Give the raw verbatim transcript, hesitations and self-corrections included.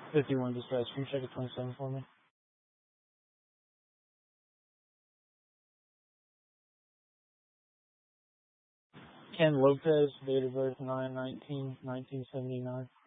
fifty-one dispatch. Can you check a twenty-seven for me? Ken Lopez, date of birth nine nineteen nineteen seventy-nine.